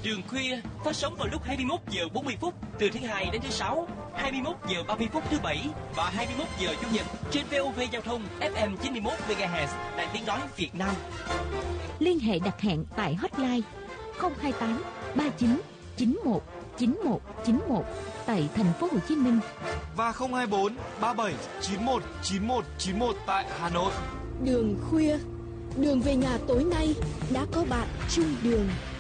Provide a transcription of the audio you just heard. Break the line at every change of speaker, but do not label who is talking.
Đường khuya phát sóng vào lúc 21 giờ 40 phút từ thứ Hai đến thứ Sáu, 21 giờ 30 phút thứ Bảy và 21 giờ Chủ nhật trên VOV Giao thông FM 91 MHz Đài Tiếng nói Việt Nam.
Liên hệ đặt hẹn tại hotline 028 39 91 91 91 tại thành phố Hồ Chí Minh
và 024 37 91 91 91 tại Hà Nội.
Đường khuya, đường về nhà tối nay đã có bạn chung đường.